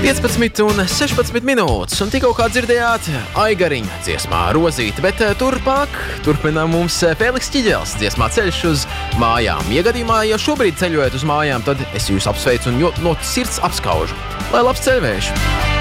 15 un 16 minūtes, un tikko kā dzirdējāt Aigariņa dziesmā Rozīte, bet turpinām mums Fēliks Ķiģels dziesmā Ceļš uz mājām. Ja gadījumā jau šobrīd ceļojat uz mājām, tad es jūs apsveicu un no sirds apskaužu. Lai labs ceļvējš!